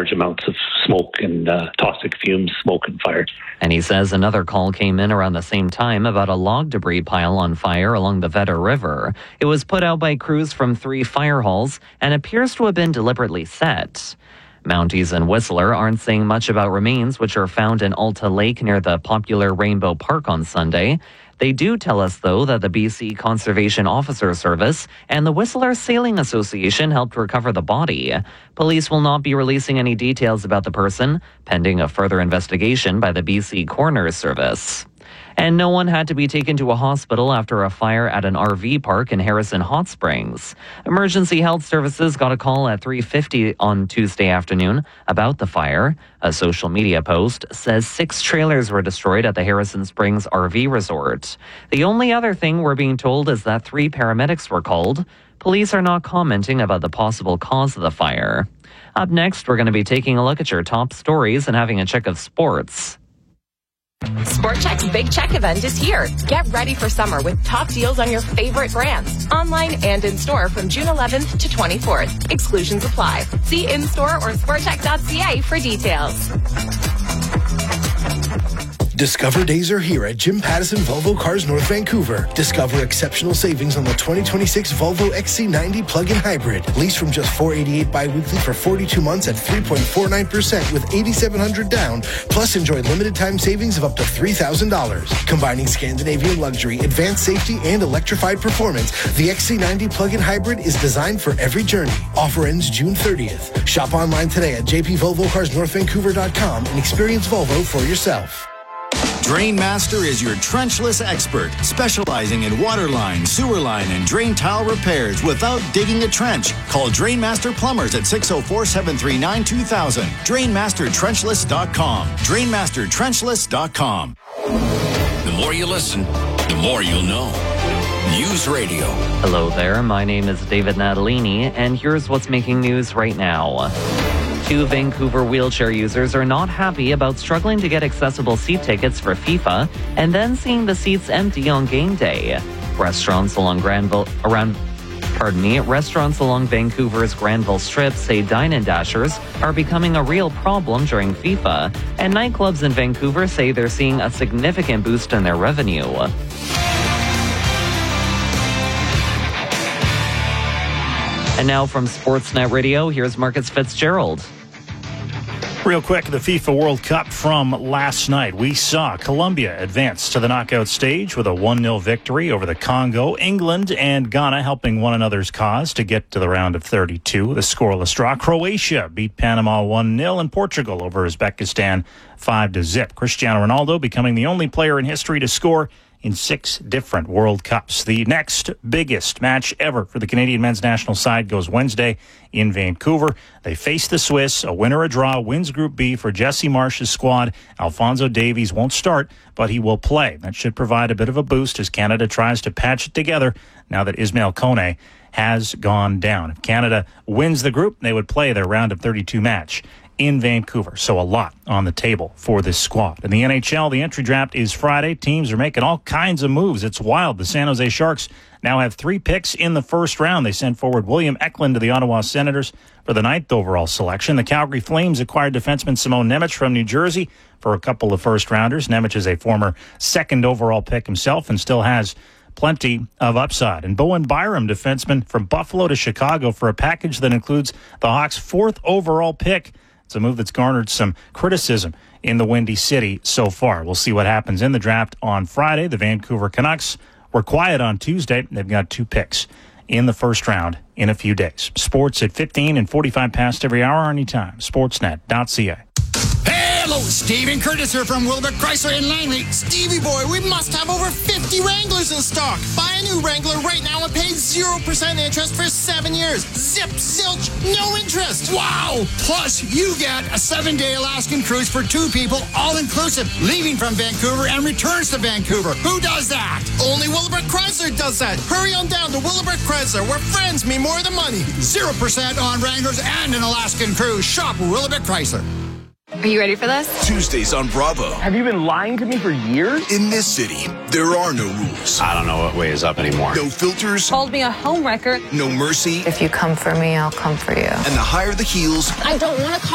large amounts of smoke and toxic fumes, smoke and fire. And he says another call came in around the same time about a log debris pile on fire along the Vedder River. It was put out by crews from 3 fire halls and appears to have been deliberately set. Mounties and Whistler aren't saying much about remains which are found in Alta Lake near the popular Rainbow Park on Sunday. They do tell us, though, that the BC Conservation Officer Service and the Whistler Sailing Association helped recover the body. Police will not be releasing any details about the person, pending a further investigation by the BC Coroner's Service. And no one had to be taken to a hospital after a fire at an RV park in Harrison Hot Springs. Emergency Health Services got a call at 3:50 on Tuesday afternoon about the fire. A social media post says 6 trailers were destroyed at the Harrison Springs RV resort. The only other thing we're being told is that 3 paramedics were called. Police are not commenting about the possible cause of the fire. Up next, we're going to be taking a look at your top stories and having a check of sports. Sport Chek's Big Check event is here. Get ready for summer with top deals on your favorite brands, online and in store from June 11th to 24th. Exclusions apply. See in-store or sportchek.ca for details. Discover days are here at Jim Pattison Volvo Cars North Vancouver. Discover exceptional savings on the 2026 Volvo XC90 plug-in hybrid. Lease from just $488 bi-weekly for 42 months at 3.49% with $8,700 down. Plus enjoy limited time savings of up to $3,000. Combining Scandinavian luxury, advanced safety, and electrified performance, the XC90 plug-in hybrid is designed for every journey. Offer ends June 30th. Shop online today at jpvolvocarsnorthvancouver.com and experience Volvo for yourself. Drainmaster is your trenchless expert, specializing in water line, sewer line, and drain tile repairs without digging a trench. Call Drainmaster Plumbers at 604-739-2000. DrainmasterTrenchless.com. DrainmasterTrenchless.com. The more you listen, the more you'll know. News Radio. Hello there, my name is David Natalini, and here's what's making news right now. 2 Vancouver wheelchair users are not happy about struggling to get accessible seat tickets for FIFA and then seeing the seats empty on game day. Restaurants along Vancouver's Granville Strip say dine-in dashers are becoming a real problem during FIFA, and nightclubs in Vancouver say they're seeing a significant boost in their revenue. And now from Sportsnet Radio, here's Marcus Fitzgerald. Real quick, the FIFA World Cup from last night. We saw Colombia advance to the knockout stage with a 1-0 victory over the Congo. England and Ghana helping one another's cause to get to the round of 32. The scoreless draw. Croatia beat Panama 1-0 and Portugal over Uzbekistan 5-0. Cristiano Ronaldo becoming the only player in history to score in 6 different World Cups. The next biggest match ever for the Canadian men's national side goes Wednesday in Vancouver. They face the Swiss. A winner or a draw wins Group B for Jesse Marsh's squad. Alphonso Davies won't start, but he will play. That should provide a bit of a boost as Canada tries to patch it together now that Ismail Kone has gone down. If Canada wins the group, they would play their round of 32 match in Vancouver. So a lot on the table for this squad. In the NHL, the entry draft is Friday. Teams are making all kinds of moves. It's wild. The San Jose Sharks now have 3 picks in the first round. They sent forward William Eklund to the Ottawa Senators for the 9th overall selection. The Calgary Flames acquired defenseman Simon Nemec from New Jersey for a couple of first-rounders. Nemec is a former 2nd overall pick himself and still has plenty of upside. And Bowen Byram, defenseman from Buffalo to Chicago for a package that includes the Hawks' 4th overall pick. It's a move that's garnered some criticism in the Windy City so far. We'll see what happens in the draft on Friday. The Vancouver Canucks were quiet on Tuesday. They've got 2 picks in the first round in a few days. Sports at 15 and 45 past every hour anytime. Sportsnet.ca. Hello, Stephen Curtis here from Wilbur Chrysler in Langley. Stevie boy, we must have over 50 Wranglers in stock. Buy a new Wrangler right now and pay 0% interest for 7 years. Zip, zilch, no interest. Wow! Plus, you get a 7-day Alaskan cruise for 2 people, all inclusive, leaving from Vancouver and returns to Vancouver. Who does that? Only Willowbrook Chrysler does that. Hurry on down to Willowbrook Chrysler, where friends mean more than money. 0% on Wranglers and an Alaskan cruise. Shop Willowbrook Chrysler. Are you ready for this? Tuesdays on Bravo. Have you been lying to me for years? In this city, there are no rules. I don't know what way is up anymore. No filters. Called me a homewrecker. No mercy. If you come for me, I'll come for you. And the higher the heels, I don't want to